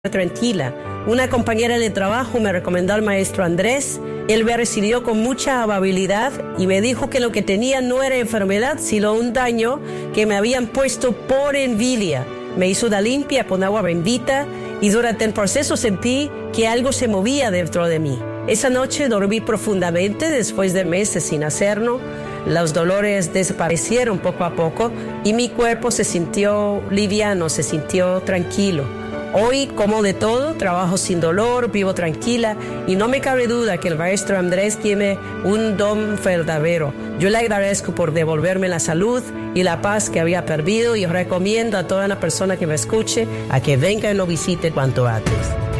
tranquila. Una compañera de trabajo me recomendó al maestro Andrés. Él me recibió con mucha amabilidad y me dijo que lo que tenía no era enfermedad, sino un daño que me habían puesto por envidia. Me hizo una limpia con agua bendita y durante el proceso sentí que algo se movía dentro de mí. Esa noche dormí profundamente después de meses sin hacerlo. Los dolores desaparecieron poco a poco y mi cuerpo se sintió liviano, se sintió tranquilo. Hoy como de todo, trabajo sin dolor, vivo tranquila y no me cabe duda que el maestro Andrés tiene un don verdadero. Yo le agradezco por devolverme la salud y la paz que había perdido y recomiendo a toda la persona que me escuche a que venga y lo visite cuanto antes.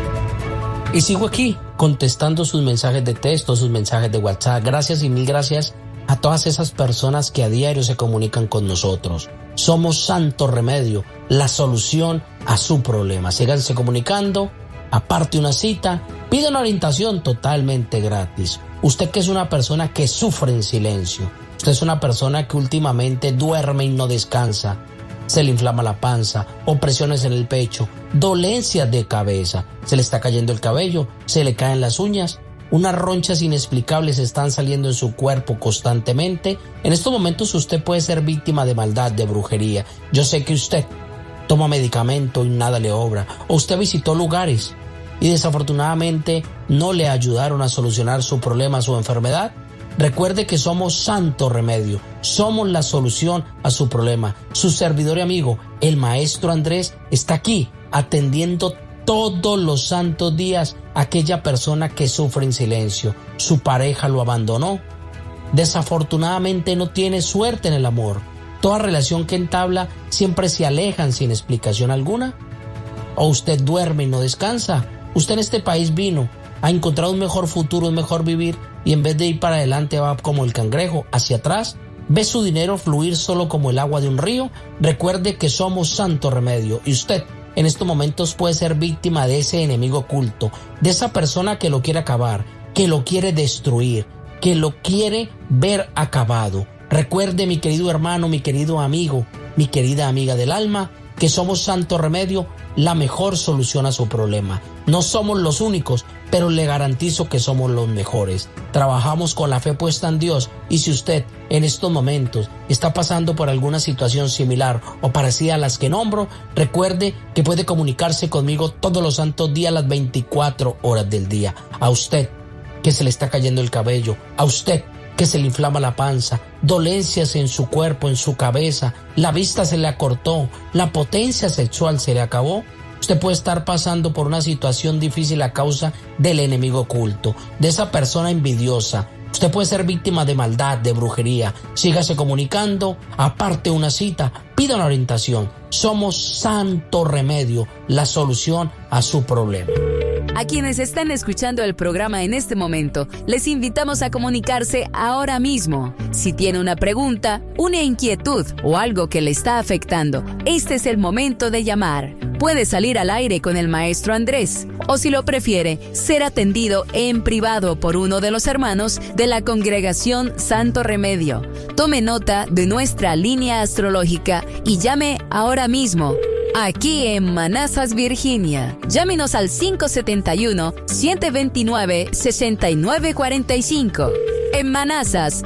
Y sigo aquí contestando sus mensajes de texto, sus mensajes de WhatsApp. Gracias y mil gracias a todas esas personas que a diario se comunican con nosotros. Somos Santo Remedio, la solución a su problema. Síganse comunicando, aparte una cita, pide una orientación totalmente gratis. Usted que es una persona que sufre en silencio, usted es una persona que últimamente duerme y no descansa, se le inflama la panza, opresiones en el pecho, dolencias de cabeza, se le está cayendo el cabello, se le caen las uñas, unas ronchas inexplicables están saliendo en su cuerpo constantemente. En estos momentos usted puede ser víctima de maldad, de brujería. Yo sé que usted toma medicamento y nada le obra, o usted visitó lugares y desafortunadamente no le ayudaron a solucionar su problema, su enfermedad. Recuerde que somos Santo Remedio, somos la solución a su problema. Su servidor y amigo, el maestro Andrés, está aquí atendiendo todos los santos días a aquella persona que sufre en silencio. Su pareja lo abandonó, desafortunadamente no tiene suerte en el amor. Toda relación que entabla siempre se alejan sin explicación alguna. O usted duerme y no descansa. Usted en este país vino a encontrar un mejor futuro, un mejor vivir, y en vez de ir para adelante va como el cangrejo, hacia atrás. Ve su dinero fluir solo como el agua de un río. Recuerde que somos Santo Remedio y usted en estos momentos puede ser víctima de ese enemigo oculto, de esa persona que lo quiere acabar, que lo quiere destruir, que lo quiere ver acabado. Recuerde, mi querido hermano, mi querido amigo, mi querida amiga del alma, que somos Santo Remedio, la mejor solución a su problema. No somos los únicos, pero le garantizo que somos los mejores. Trabajamos con la fe puesta en Dios y si usted en estos momentos está pasando por alguna situación similar o parecida a las que nombro, recuerde que puede comunicarse conmigo todos los santos días, las 24 horas del día. A usted que se le está cayendo el cabello, a usted que se le inflama la panza, dolencias en su cuerpo, en su cabeza, la vista se le acortó, la potencia sexual se le acabó. Usted puede estar pasando por una situación difícil a causa del enemigo oculto, de esa persona envidiosa. Usted puede ser víctima de maldad, de brujería. Sígase comunicando, aparte una cita, pida una orientación. Somos Santo Remedio, la solución a su problema. A quienes están escuchando el programa en este momento, les invitamos a comunicarse ahora mismo. Si tiene una pregunta, una inquietud o algo que le está afectando, este es el momento de llamar. Puede salir al aire con el maestro Andrés, o si lo prefiere, ser atendido en privado por uno de los hermanos de la congregación Santo Remedio. Tome nota de nuestra línea astrológica y llame ahora mismo. Aquí en Manassas, Virginia. Llámenos al 571-729-6945. En Manassas,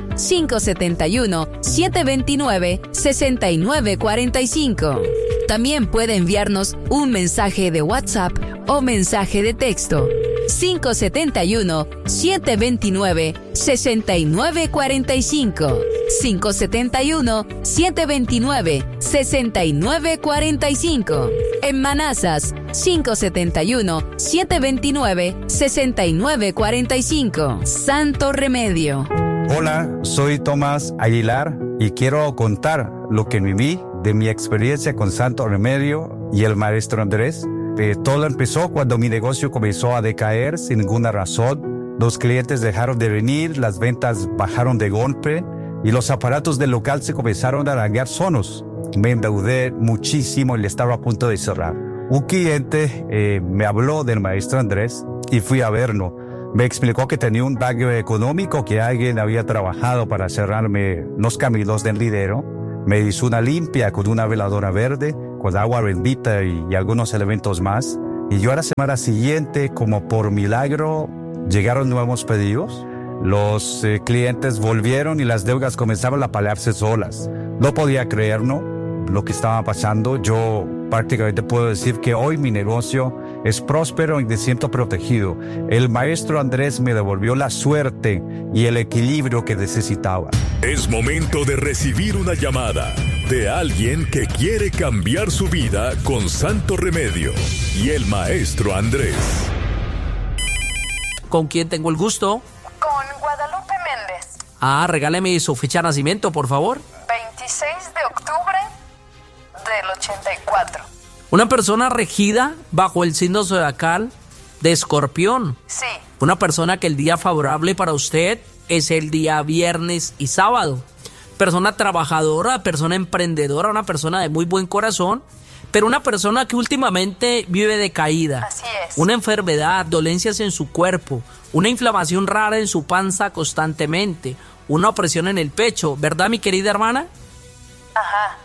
571-729-6945. También puede enviarnos un mensaje de WhatsApp o mensaje de texto. 571-729-6945. 571-729-6945. En Manassas, 571-729-6945. Santo Remedio. Hola, soy Tomás Aguilar y quiero contar lo que viví de mi experiencia con Santo Remedio y el maestro Andrés. Todo empezó cuando mi negocio comenzó a decaer sin ninguna razón. Los clientes dejaron de venir, las ventas bajaron de golpe y los aparatos del local se comenzaron a dañar solos. Me endeudé muchísimo y estaba a punto de cerrar. Un cliente me habló del maestro Andrés y fui a verlo. Me explicó que tenía un daño económico, que alguien había trabajado para cerrarme los caminos del dinero. Me hizo una limpia con una veladora verde, con agua bendita y algunos elementos más. Y yo a la semana siguiente, como por milagro, llegaron nuevos pedidos. Los clientes volvieron y las deudas comenzaron a pagarse solas. No podía creer, ¿no?, lo que estaba pasando. Yo prácticamente puedo decir que hoy mi negocio es próspero y me siento protegido. El maestro Andrés me devolvió la suerte y el equilibrio que necesitaba. Es momento de recibir una llamada de alguien que quiere cambiar su vida con Santo Remedio y el maestro Andrés. ¿Con quién tengo el gusto? Con Guadalupe Méndez. Regáleme su fecha de nacimiento, por favor. 26 de octubre del 84. Una persona regida bajo el signo zodiacal de Escorpión. Sí. Una persona que el día favorable para usted es el día viernes y sábado. Persona trabajadora, persona emprendedora, una persona de muy buen corazón, pero una persona que últimamente vive decaída. Así es. Una enfermedad, dolencias en su cuerpo, una inflamación rara en su panza constantemente, una opresión en el pecho, ¿verdad, mi querida hermana? Ajá.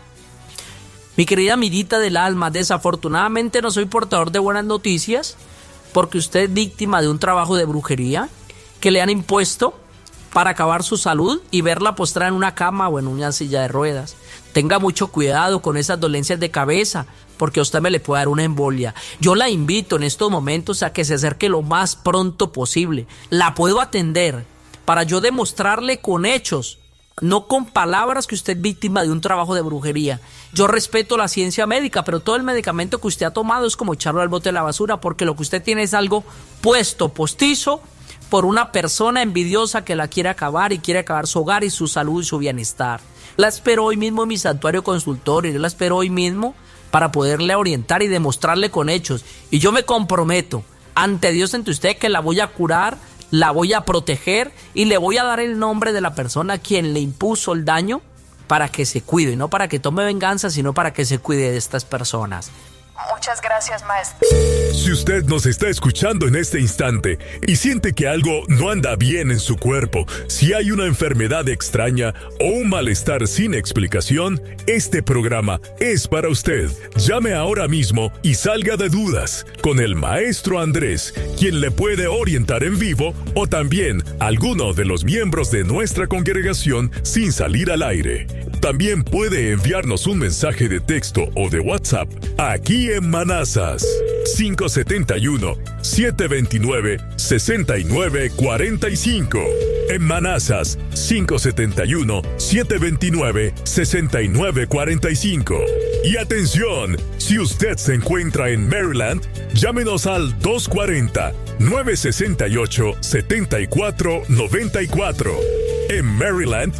Mi querida amiguita del alma, desafortunadamente no soy portador de buenas noticias porque usted es víctima de un trabajo de brujería que le han impuesto para acabar su salud y verla postrada en una cama o en una silla de ruedas. Tenga mucho cuidado con esas dolencias de cabeza porque a usted me le puede dar una embolia. Yo la invito en estos momentos a que se acerque lo más pronto posible. La puedo atender para yo demostrarle con hechos, no con palabras, que usted es víctima de un trabajo de brujería. Yo respeto la ciencia médica, pero todo el medicamento que usted ha tomado es como echarlo al bote de la basura, porque lo que usted tiene es algo postizo, por una persona envidiosa que la quiere acabar y quiere acabar su hogar y su salud y su bienestar. La espero hoy mismo en mi santuario consultorio, yo la espero hoy mismo para poderle orientar y demostrarle con hechos. Y yo me comprometo ante Dios, ante usted, que la voy a curar, la voy a proteger y le voy a dar el nombre de la persona a quien le impuso el daño para que se cuide, no para que tome venganza, sino para que se cuide de estas personas. Muchas gracias, maestro. Si usted nos está escuchando en este instante y siente que algo no anda bien en su cuerpo, si hay una enfermedad extraña o un malestar sin explicación, este programa es para usted. Llame ahora mismo y salga de dudas con el maestro Andrés, quien le puede orientar en vivo, o también alguno de los miembros de nuestra congregación sin salir al aire. También puede enviarnos un mensaje de texto o de WhatsApp aquí en Manassas 571-729-6945. En Manassas 571-729-6945. Y atención, si usted se encuentra en Maryland, llámenos al 240-968-7494. En Maryland,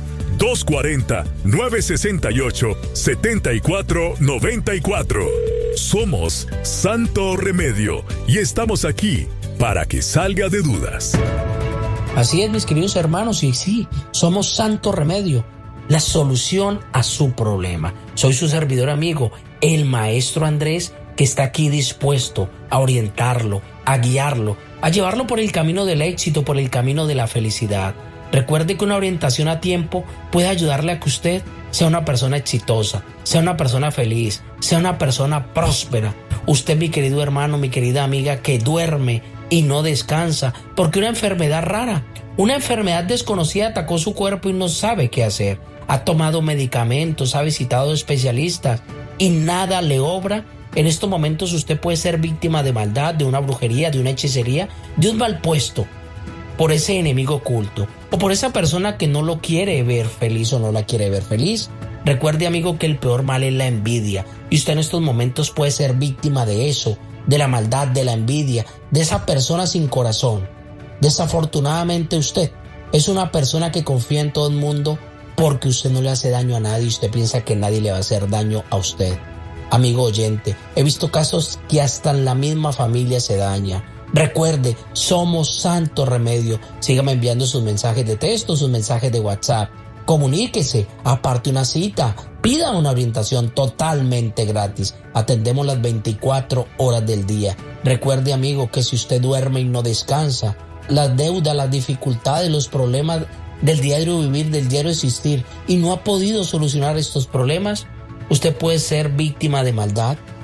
240-968-7494. Somos Santo Remedio y estamos aquí para que salga de dudas. Así es, mis queridos hermanos, y sí, somos Santo Remedio, la solución a su problema. Soy su servidor amigo, el maestro Andrés, que está aquí dispuesto a orientarlo, a guiarlo, a llevarlo por el camino del éxito, por el camino de la felicidad. Recuerde que una orientación a tiempo puede ayudarle a que usted sea una persona exitosa, sea una persona feliz, sea una persona próspera. Usted, mi querido hermano, mi querida amiga, que duerme y no descansa porque una enfermedad rara, una enfermedad desconocida atacó su cuerpo y no sabe qué hacer. Ha tomado medicamentos, ha visitado especialistas y nada le obra. En estos momentos usted puede ser víctima de maldad, de una brujería, de una hechicería, de un mal puesto por ese enemigo oculto o por esa persona que no lo quiere ver feliz o no la quiere ver feliz. Recuerde, amigo, que el peor mal es la envidia y usted en estos momentos puede ser víctima de eso, de la maldad, de la envidia, de esa persona sin corazón. Desafortunadamente usted es una persona que confía en todo el mundo porque usted no le hace daño a nadie y usted piensa que nadie le va a hacer daño a usted. Amigo oyente, he visto casos que hasta en la misma familia se daña. Recuerde, somos Santo Remedio. Sígame enviando sus mensajes de texto, sus mensajes de WhatsApp. Comuníquese, aparte una cita, pida una orientación totalmente gratis. Atendemos las 24 horas del día. Recuerde, amigo, que si usted duerme y no descansa, las deudas, las dificultades, los problemas del diario vivir, del diario existir, y no ha podido solucionar estos problemas, usted puede ser víctima de maldad,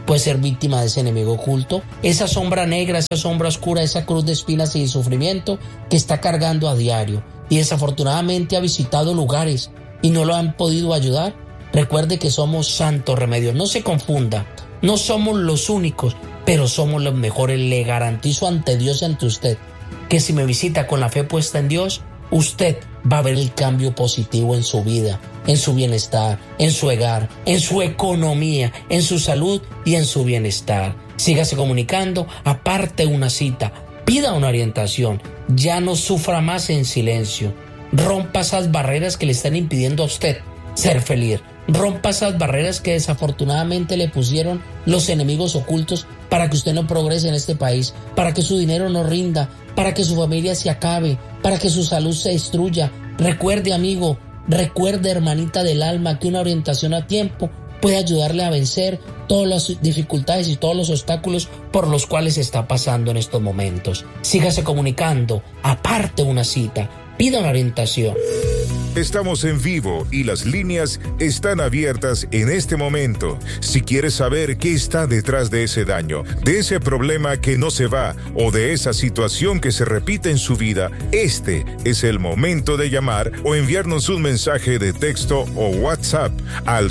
puede ser víctima de ese enemigo oculto, esa sombra negra, esa sombra oscura, esa cruz de espinas y de sufrimiento que está cargando a diario y desafortunadamente ha visitado lugares y no lo han podido ayudar. Recuerde que somos Santo Remedio, no se confunda, no somos los únicos, pero somos los mejores. Le garantizo ante Dios y ante usted que si me visita con la fe puesta en Dios, usted va a ver el cambio positivo en su vida, en su bienestar, en su hogar, en su economía, en su salud y en su bienestar. Sígase comunicando, aparte una cita, pida una orientación, ya no sufra más en silencio. Rompa esas barreras que le están impidiendo a usted ser feliz. Rompa esas barreras que desafortunadamente le pusieron los enemigos ocultos para que usted no progrese en este país, para que su dinero no rinda, para que su familia se acabe, para que su salud se destruya. Recuerde, amigo, recuerde, hermanita del alma, que una orientación a tiempo puede ayudarle a vencer todas las dificultades y todos los obstáculos por los cuales está pasando en estos momentos. Sígase comunicando, aparte una cita, pida una orientación. Estamos en vivo y las líneas están abiertas en este momento. Si quieres saber qué está detrás de ese daño, de ese problema que no se va o de esa situación que se repite en su vida, este es el momento de llamar o enviarnos un mensaje de texto o WhatsApp al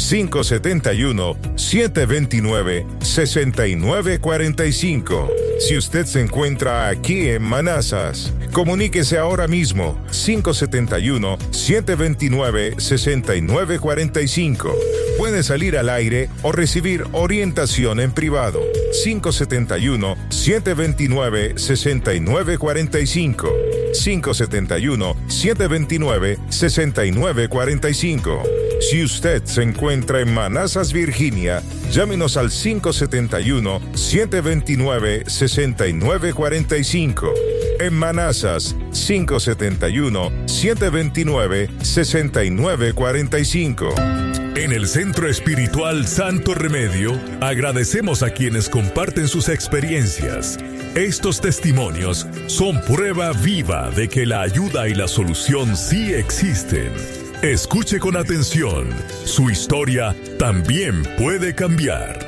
571-729-6945. Si usted se encuentra aquí en Manassas, comuníquese ahora mismo 571-729-6945. Puede salir al aire o recibir orientación en privado. 571-729-6945. 571-729-6945. Si usted se encuentra en Manassas, Virginia, llámenos al 571-729-6945. En Manassas, 571-729-6945. En el Centro Espiritual Santo Remedio, agradecemos a quienes comparten sus experiencias. Estos testimonios son prueba viva de que la ayuda y la solución sí existen. Escuche con atención, su historia también puede cambiar.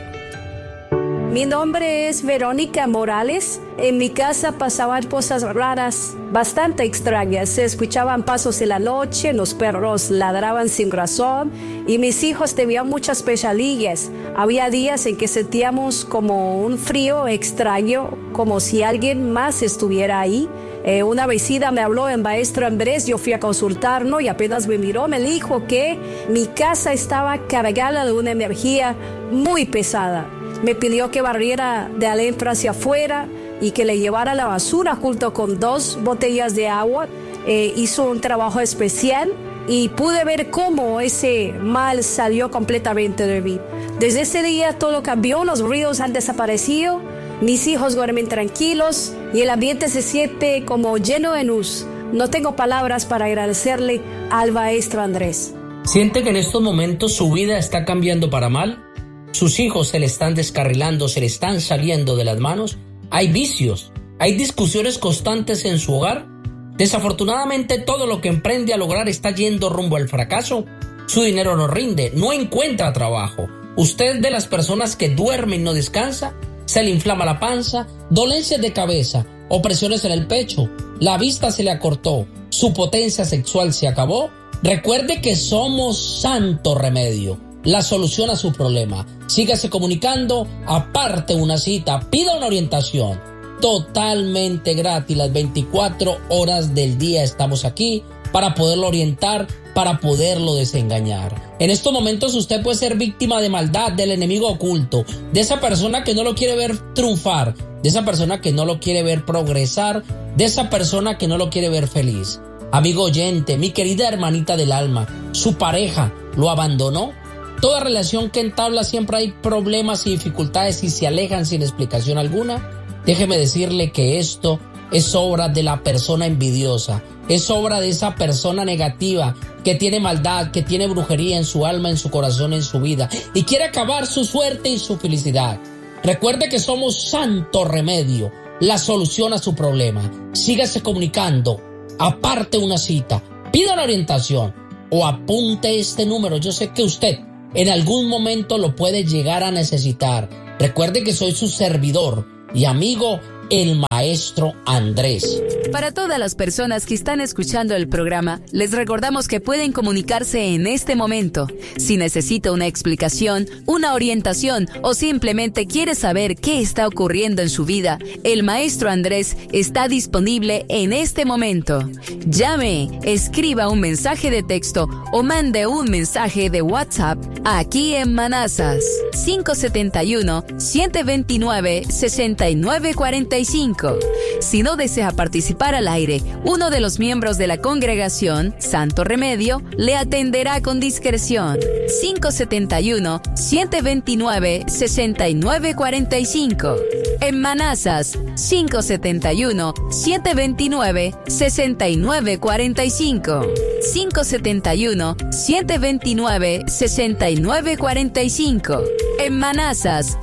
Mi nombre es Verónica Morales. En mi casa pasaban cosas raras, bastante extrañas. Se escuchaban pasos en la noche, los perros ladraban sin razón y mis hijos tenían muchas pesadillas. Había días en que sentíamos como un frío extraño, como si alguien más estuviera ahí. Una vecina me habló, el maestro Andrés, yo fui a consultarlo y apenas me miró, me dijo que mi casa estaba cargada de una energía muy pesada. Me pidió que barriera de adentro hacia afuera y que le llevara la basura junto con 2 botellas de agua. Hizo un trabajo especial y pude ver cómo ese mal salió completamente de mí. Desde ese día todo cambió, los ruidos han desaparecido, mis hijos duermen tranquilos y el ambiente se siente como lleno de luz. No tengo palabras para agradecerle al maestro Andrés. ¿Siente que en estos momentos su vida está cambiando para mal? Sus hijos se le están descarrilando, se le están saliendo de las manos. Hay vicios, hay discusiones constantes en su hogar. Desafortunadamente todo lo que emprende a lograr está yendo rumbo al fracaso. Su dinero no rinde, no encuentra trabajo. Usted es de las personas que duerme y no descansa. Se le inflama la panza, dolencias de cabeza, opresiones en el pecho, la vista se le acortó, su potencia sexual se acabó. Recuerde que somos Santo Remedio, la solución a su problema. Sígase comunicando, aparte una cita, pida una orientación. Totalmente gratis, las 24 horas del día estamos aquí para poderlo orientar, para poderlo desengañar. En estos momentos usted puede ser víctima de maldad, del enemigo oculto, de esa persona que no lo quiere ver triunfar, de esa persona que no lo quiere ver progresar, de esa persona que no lo quiere ver feliz. Amigo oyente, mi querida hermanita del alma, su pareja lo abandonó. Toda relación que entabla siempre hay problemas y dificultades y se alejan sin explicación alguna. Déjeme decirle que esto es obra de la persona envidiosa, es obra de esa persona negativa que tiene maldad, que tiene brujería en su alma, en su corazón, en su vida y quiere acabar su suerte y su felicidad. Recuerde que somos Santo Remedio, la solución a su problema. Sígase comunicando, aparte una cita, pida una orientación o apunte este número. Yo sé que usted en algún momento lo puede llegar a necesitar. Recuerde que soy su servidor y amigo, el maestro Andrés. Para todas las personas que están escuchando el programa, les recordamos que pueden comunicarse en este momento. Si necesita una explicación, una orientación o simplemente quiere saber qué está ocurriendo en su vida, el maestro Andrés está disponible en este momento. Llame, escriba un mensaje de texto o mande un mensaje de WhatsApp aquí en Manassas. 571-729-6945. Si no desea participar al aire, uno de los miembros de la congregación, Santo Remedio, le atenderá con discreción. 571-729-6945. En Manassas, 571-729-6945. 571-729-6945. En Manassas,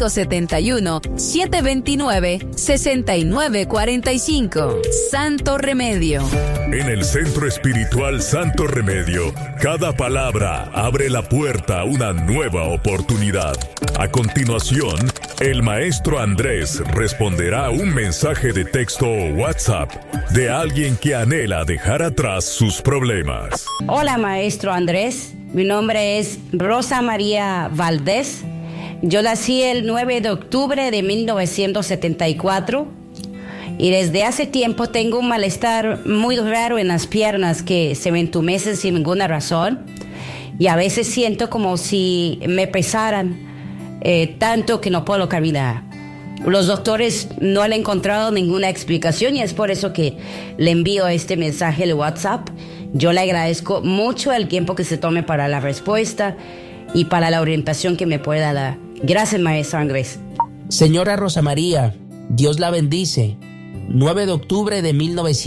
571-729-6945. Santo Remedio. En el Centro Espiritual Santo Remedio, cada palabra abre la puerta a una nueva oportunidad. A continuación, el maestro Andrés responderá a un mensaje de texto o WhatsApp de alguien que anhela dejar atrás sus problemas. Hola, maestro Andrés. Mi nombre es Rosa María Valdés. Yo nací el 9 de octubre de 1974 y desde hace tiempo tengo un malestar muy raro en las piernas que se me entumecen sin ninguna razón y a veces siento como si me pesaran tanto que no puedo caminar. Los doctores no han encontrado ninguna explicación y es por eso que le envío este mensaje de WhatsApp. Yo le agradezco mucho el tiempo que se tome para la respuesta y para la orientación que me pueda dar. Gracias, maestro Andrés. Señora Rosa María, Dios la bendice. 9 de octubre de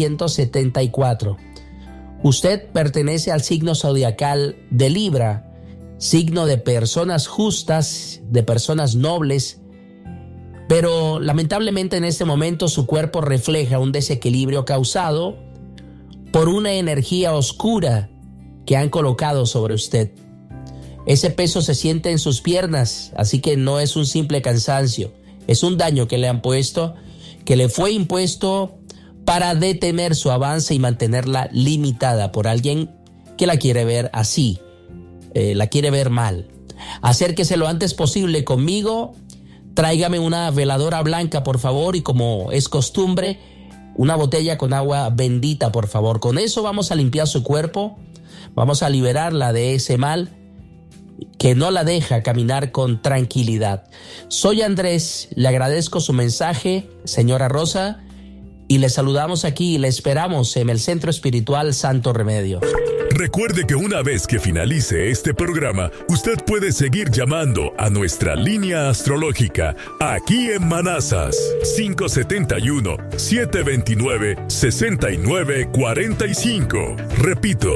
1974. Usted pertenece al signo zodiacal de Libra, signo de personas justas, de personas nobles, pero lamentablemente en este momento su cuerpo refleja un desequilibrio causado por una energía oscura que han colocado sobre usted. Ese peso se siente en sus piernas, así que no es un simple cansancio, es un daño que le han puesto, que le fue impuesto para detener su avance y mantenerla limitada por alguien que la quiere ver así, la quiere ver mal. Acérquese lo antes posible conmigo, tráigame una veladora blanca por favor y como es costumbre, una botella con agua bendita por favor. Con eso vamos a limpiar su cuerpo, vamos a liberarla de ese mal que no la deja caminar con tranquilidad. Soy Andrés, le agradezco su mensaje, señora Rosa, y le saludamos aquí y le esperamos en el Centro Espiritual Santo Remedio. Recuerde que una vez que finalice este programa, usted puede seguir llamando a nuestra línea astrológica aquí en Manassas, 571-729-6945. Repito,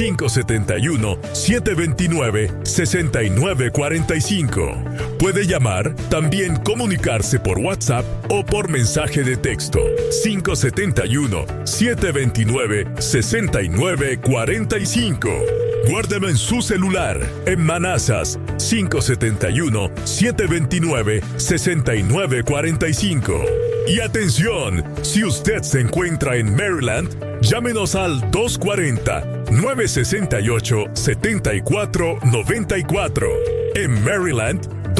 571-729-6945. Puede llamar, también comunicarse por WhatsApp o por mensaje de texto. 571-729-6945. Guárdeme en su celular en Manassas 571-729-6945. Y atención, si usted se encuentra en Maryland, llámenos al 240-968-7494. En Maryland,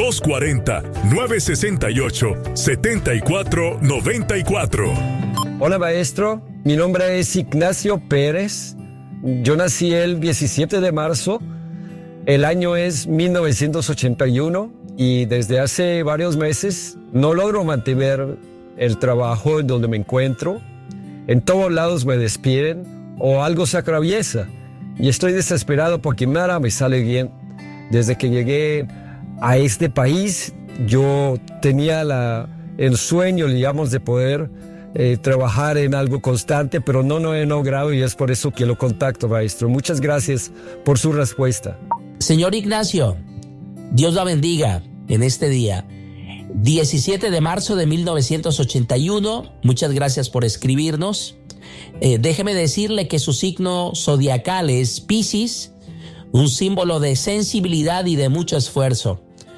240-968-7494. Hola maestro, mi nombre es Ignacio Pérez. Yo nací el 17 de marzo, el año es 1981 y desde hace varios meses no logro mantener el trabajo en donde me encuentro. En todos lados me despiden o algo se atraviesa y estoy desesperado porque nada me sale bien. Desde que llegué a este país yo tenía el sueño, digamos, de poder trabajar en algo constante, pero no he logrado y es por eso que lo contacto, maestro. Muchas gracias por su respuesta. Señor Ignacio, Dios la bendiga en este día. 17 de marzo de 1981, muchas gracias por escribirnos. Déjeme decirle que su signo zodiacal es Piscis, un símbolo de sensibilidad y de mucho esfuerzo.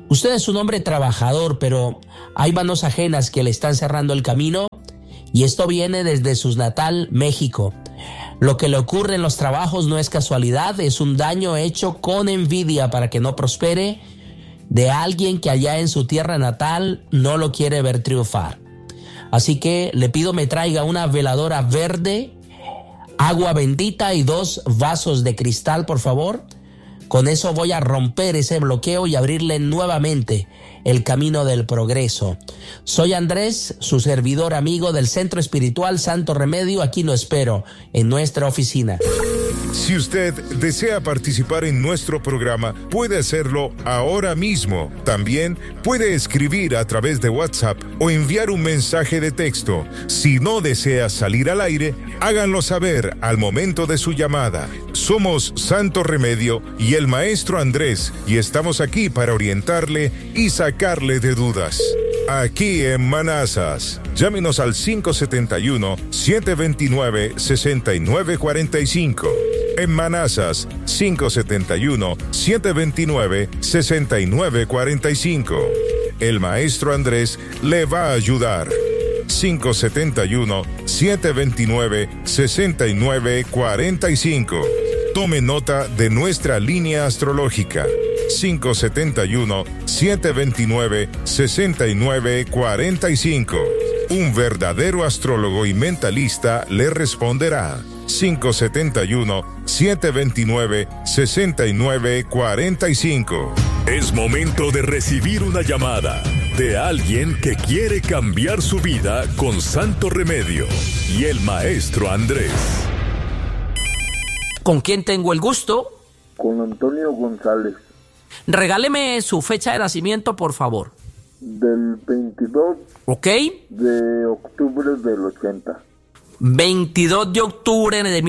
Usted es un hombre trabajador, pero hay manos ajenas que le están cerrando el camino, y esto viene desde su natal México. Lo que le ocurre en los trabajos no es casualidad, es un daño hecho con envidia para que no prospere de alguien que allá en su tierra natal no lo quiere ver triunfar. Así que le pido me traiga una veladora verde, agua bendita y 2 vasos de cristal, por favor. Con eso voy a romper ese bloqueo y abrirle nuevamente el camino del progreso. Soy Andrés, su servidor amigo del Centro Espiritual Santo Remedio. Aquí lo espero en nuestra oficina. Si usted desea participar en nuestro programa, puede hacerlo ahora mismo. También puede escribir a través de WhatsApp o enviar un mensaje de texto. Si no desea salir al aire, háganlo saber al momento de su llamada. Somos Santo Remedio y el Maestro Andrés, y estamos aquí para orientarle y sacarle de dudas. Aquí en Manassas, llámenos al 571-729-6945. En Manassas, 571-729-6945. El Maestro Andrés le va a ayudar. 571-729-6945. Tome nota de nuestra línea astrológica. 571-729-6945. Un verdadero astrólogo y mentalista le responderá. 571-729-6945. Es momento de recibir una llamada de alguien que quiere cambiar su vida con Santo Remedio y el Maestro Andrés. ¿Con quién tengo el gusto? Con Antonio González. Regáleme su fecha de nacimiento, por favor. Del 22 de octubre del 80. 22 de octubre de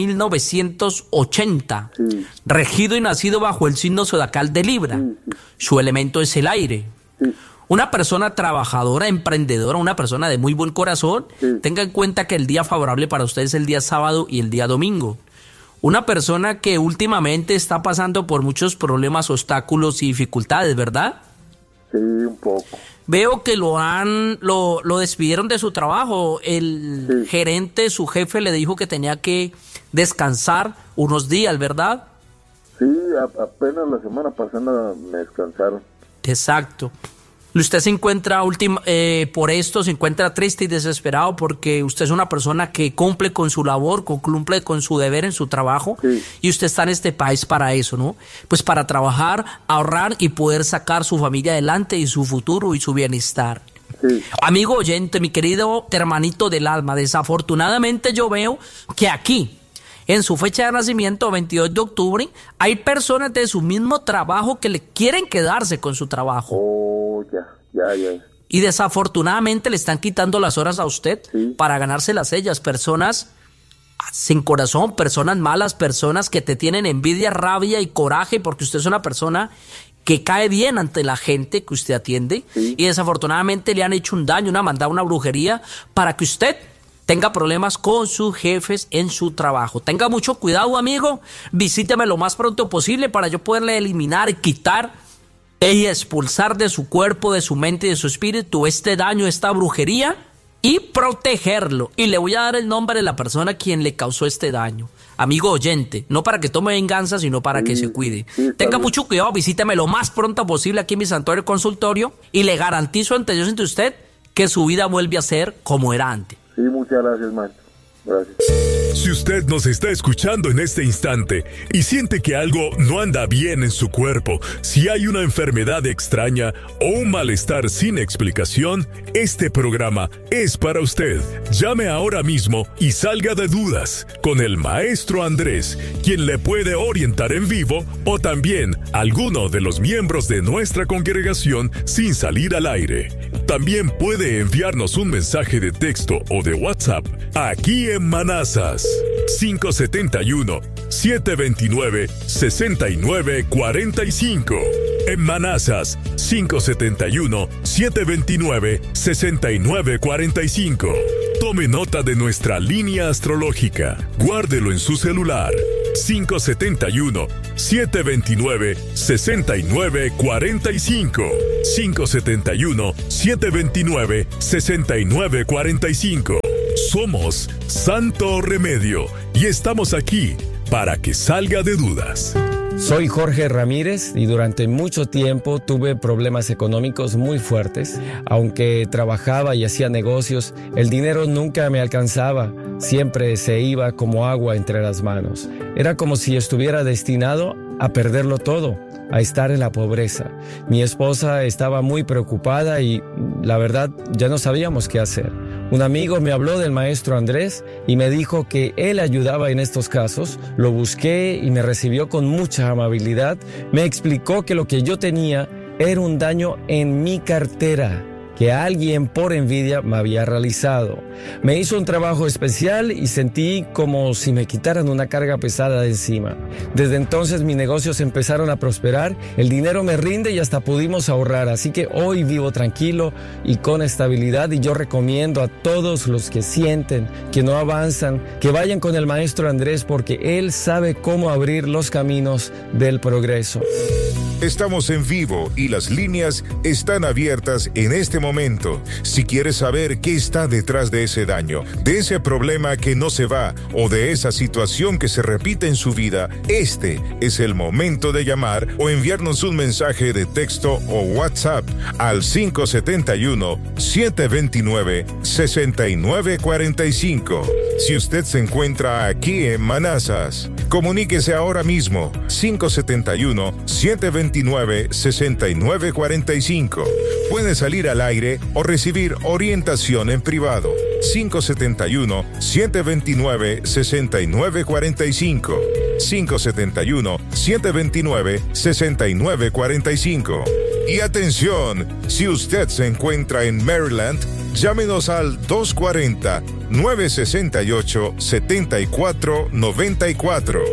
1980. Sí. Regido y nacido bajo el signo zodiacal de Libra. Sí. Su elemento es el aire. Sí. Una persona trabajadora, emprendedora, una persona de muy buen corazón. Sí. Tenga en cuenta que el día favorable para usted es el día sábado y el día domingo. Una persona que últimamente está pasando por muchos problemas, obstáculos y dificultades, ¿verdad? Sí, un poco. Veo que lo despidieron de su trabajo. El gerente, su jefe, le dijo que tenía que descansar unos días, ¿verdad? Sí, apenas la semana pasada me descansaron. Exacto. Usted se encuentra por esto, se encuentra triste y desesperado porque usted es una persona que cumple con su labor, cumple con su deber en su trabajo, y usted está en este país para eso, ¿no? Pues para trabajar, ahorrar y poder sacar su familia adelante y su futuro y su bienestar. Sí. Amigo oyente, mi querido hermanito del alma, desafortunadamente yo veo que aquí, en su fecha de nacimiento, 22 de octubre, hay personas de su mismo trabajo que le quieren quedarse con su trabajo. Oh, ya. Y desafortunadamente le están quitando las horas a usted para ganárselas ellas. Personas sin corazón, personas malas, personas que te tienen envidia, rabia y coraje porque usted es una persona que cae bien ante la gente que usted atiende. Y desafortunadamente le han hecho un daño, una maldad, una brujería para que usted tenga problemas con sus jefes en su trabajo. Tenga mucho cuidado, amigo. Visíteme lo más pronto posible para yo poderle eliminar, quitar y expulsar de su cuerpo, de su mente y de su espíritu este daño, esta brujería, y protegerlo. Y le voy a dar el nombre de la persona a quien le causó este daño. Amigo oyente, no para que tome venganza, sino para que se cuide. Tenga mucho cuidado, visíteme lo más pronto posible aquí en mi santuario consultorio y le garantizo ante Dios y ante usted que su vida vuelve a ser como era antes. Sí, muchas gracias, maestro. Gracias. Si usted nos está escuchando en este instante y siente que algo no anda bien en su cuerpo, si hay una enfermedad extraña o un malestar sin explicación, este programa es para usted. Llame ahora mismo y salga de dudas con el Maestro Andrés, quien le puede orientar en vivo, o también alguno de los miembros de nuestra congregación sin salir al aire. También puede enviarnos un mensaje de texto o de WhatsApp aquí en Manassas. 571-729-6945. En Manassas, 571-729-6945. Tome nota de nuestra línea astrológica. Guárdelo en su celular. 571-729-6945. 571-729-6945. Somos Santo Remedio y estamos aquí para que salga de dudas. Soy Jorge Ramírez y durante mucho tiempo tuve problemas económicos muy fuertes. Aunque trabajaba y hacía negocios, el dinero nunca me alcanzaba. Siempre se iba como agua entre las manos. Era como si estuviera destinado a perderlo todo, a estar en la pobreza. Mi esposa estaba muy preocupada y la verdad ya no sabíamos qué hacer. Un amigo me habló del maestro Andrés y me dijo que él ayudaba en estos casos. Lo busqué y me recibió con mucha amabilidad. Me explicó que lo que yo tenía era un daño en mi cartera que alguien por envidia me había realizado. Me hizo un trabajo especial y sentí como si me quitaran una carga pesada de encima. Desde entonces mis negocios empezaron a prosperar, el dinero me rinde y hasta pudimos ahorrar, así que hoy vivo tranquilo y con estabilidad, y yo recomiendo a todos los que sienten que no avanzan, que vayan con el maestro Andrés, porque él sabe cómo abrir los caminos del progreso. Estamos en vivo y las líneas están abiertas en este momento. Si quieres saber qué está detrás de ese daño, de ese problema que no se va o de esa situación que se repite en su vida, este es el momento de llamar o enviarnos un mensaje de texto o WhatsApp al 571-729-6945. Si usted se encuentra aquí en Manassas, comuníquese ahora mismo. 571-729-6945. Puede salir al aire o recibir orientación en privado. 571-729-6945. 571-729-6945. Y atención, si usted se encuentra en Maryland, llámenos al 240-968-7494.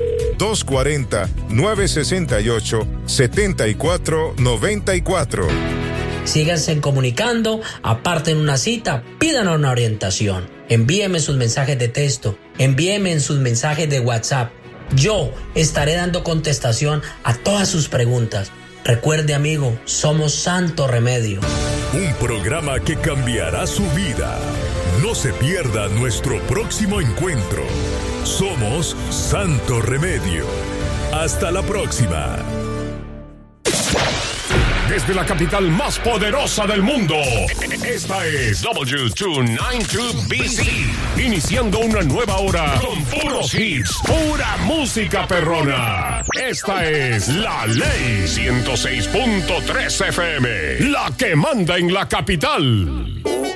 240-968-7494. Síganse comunicando, aparten una cita, pidan una orientación. Envíenme sus mensajes de texto, envíenme sus mensajes de WhatsApp. Yo estaré dando contestación a todas sus preguntas. Recuerde, amigo, somos Santo Remedio. Un programa que cambiará su vida. No se pierda nuestro próximo encuentro. Somos Santo Remedio. Hasta la próxima. Desde la capital más poderosa del mundo, esta es W292BC, iniciando una nueva hora con puros hits, pura música perrona. Esta es la Ley 106.3 FM, la que manda en la capital.